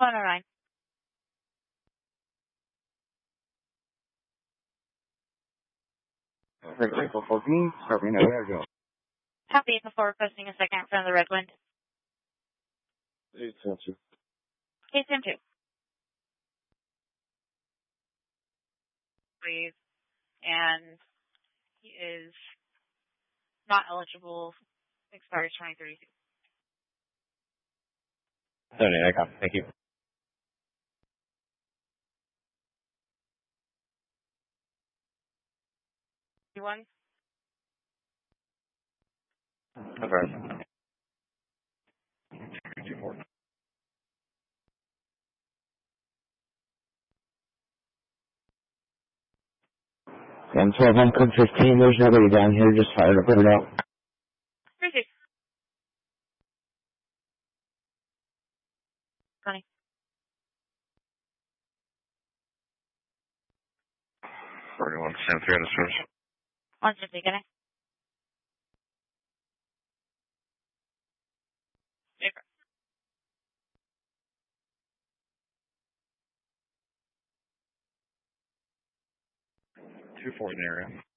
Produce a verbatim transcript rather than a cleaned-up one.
one oh nine. April fourteen, start me now, there you go. Happy before requesting a second from the Red Wind. eight ten two. Case M two. Please. And he is not eligible. Expires twenty thirty-two. Tony, I got it. Thank you. One. Okay. Two four. one twelve, one code fifteen, there's nobody down here, just fire to put it out. Three six. Twenty. forty-one, Sam three on the source. One fifty, can I? Paper. two four in the area.